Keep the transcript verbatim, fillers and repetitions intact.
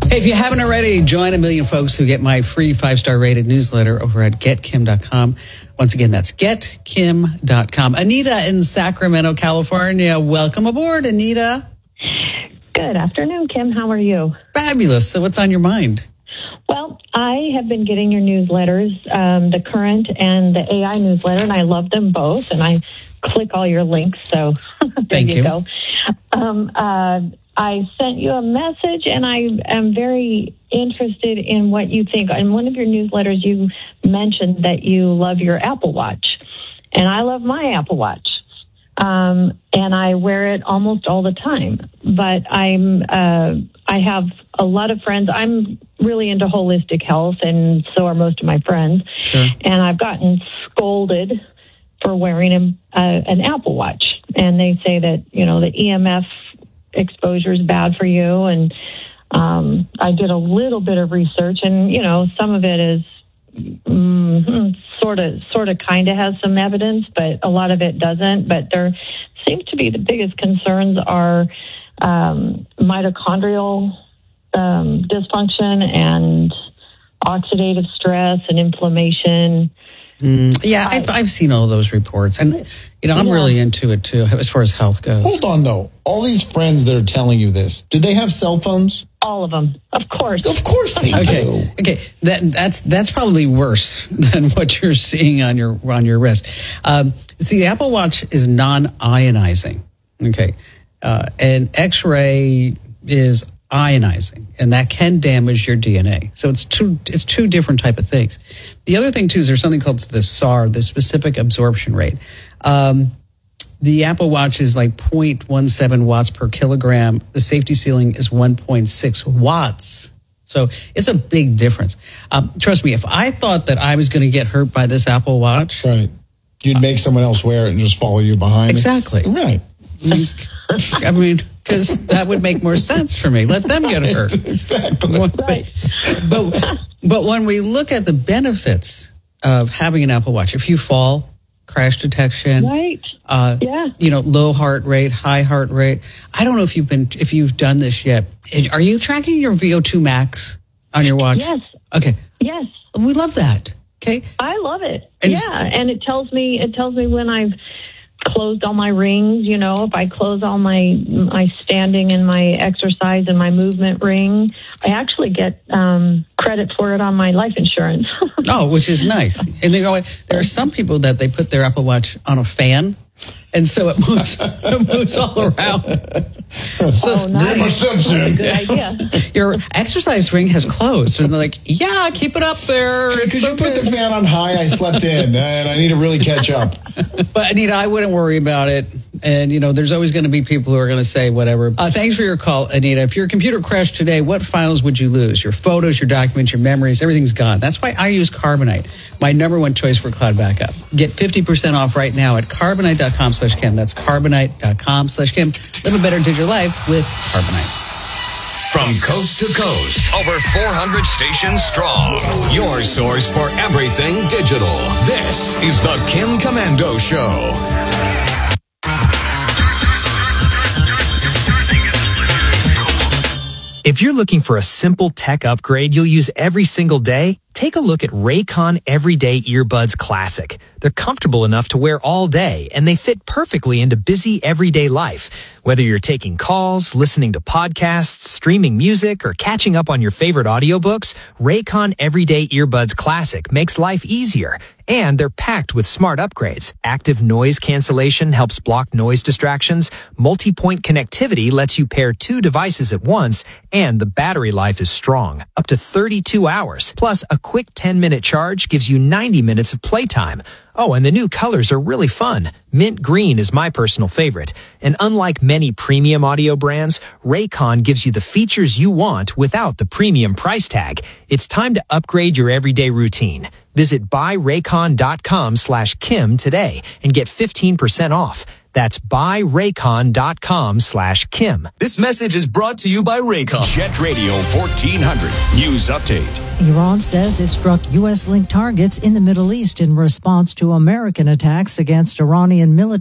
Hey, if you haven't already, join a million folks who get my free five-star rated newsletter over at get kim dot com. Once again, that's get kim dot com. Anita in Sacramento, California. Welcome aboard, Anita. Good afternoon, Kim. How are you? Fabulous. So what's on your mind? Well, I have been getting your newsletters, um, the current and the A I newsletter, and I love them both. And I click all your links, so there Thank you, you go. Um, uh, I sent you a message, and I am very interested in what you think. In one of your newsletters, you mentioned that you love your Apple Watch, and I love my Apple Watch. Um, and I wear it almost all the time, but I'm, uh, I have a lot of friends. I'm really into holistic health, and so are most of my friends. Sure. And I've gotten scolded for wearing a, uh, an Apple Watch. And they say that, you know, the E M F exposure is bad for you. And, um, I did a little bit of research, and, you know, some of it is, Mm, sort of, sort of, kind of has some evidence, but a lot of it doesn't. But there seems to be the biggest concerns are um, mitochondrial um, dysfunction and oxidative stress and inflammation. Mm, yeah, I've, I've seen all those reports, and you know I'm yeah. really into it too, as far as health goes. Hold on, though. All these friends that are telling you this, do they have cell phones? All of them, of course. Of course they okay. do. Okay, that that's that's probably worse than what you're seeing on your on your wrist. Um, see, the Apple Watch is non-ionizing. Okay, uh, and X-ray is ionizing, and that can damage your D N A. So it's two it's two different type of things. The other thing too is there's something called the S A R, the specific absorption rate. Um, the Apple Watch is like zero point one seven watts per kilogram. The safety ceiling is one point six watts. So it's a big difference. Um, trust me, if I thought that I was going to get hurt by this Apple Watch, right, you'd make someone else wear it and just follow you behind. Exactly. It. Right. I mean, because that would make more sense for me. Let them get hurt. Exactly. Right. But, but when we look at the benefits of having an Apple Watch, if you fall, crash detection, Right. Uh, yeah. you know, low heart rate, high heart rate. I don't know if you've been, if you've done this yet. Are you tracking your V O two max on your watch? Yes. Okay. Yes. We love that. Okay. I love it. And yeah, and it tells me it tells me when I've closed all my rings. You know, if I close all my my standing and my exercise and my movement ring, I actually get um, credit for it on my life insurance. Oh, which is nice. And you know what? There are some people that they put their Apple Watch on a fan, and so it moves it moves all around. So, oh, nice. That's a good idea. Your exercise ring has closed, and they're like, "Yeah, keep it up there." Could It's you okay. put the fan on high? I slept in, and I need to really catch up. But Anita, I wouldn't worry about it. And, you know, there's always going to be people who are going to say whatever. Uh, thanks for your call, Anita. If your computer crashed today, what files would you lose? Your photos, your documents, your memories, everything's gone. That's why I use Carbonite, my number one choice for cloud backup. Get fifty percent off right now at carbonite.com slash Kim. That's carbonite.com slash Kim. Live a better digital life with Carbonite. From coast to coast, over four hundred stations strong. Your source for everything digital. This is the Kim Komando Show. If you're looking for a simple tech upgrade you'll use every single day, take a look at Raycon Everyday Earbuds Classic. They're comfortable enough to wear all day, and they fit perfectly into busy everyday life. Whether you're taking calls, listening to podcasts, streaming music, or catching up on your favorite audiobooks, Raycon Everyday Earbuds Classic makes life easier. And they're packed with smart upgrades. Active noise cancellation helps block noise distractions. Multi-point connectivity lets you pair two devices at once. And the battery life is strong, up to thirty-two hours. Plus, a quick ten-minute charge gives you ninety minutes of playtime. Oh, and the new colors are really fun. Mint green is my personal favorite. And unlike many premium audio brands, Raycon gives you the features you want without the premium price tag. It's time to upgrade your everyday routine. Visit buyraycon.com slash Kim today and get fifteen percent off. That's buyraycon.com slash Kim. This message is brought to you by Raycon. Jet Radio fourteen hundred. News update. Iran says it struck U S-linked targets in the Middle East in response to American attacks against Iranian military.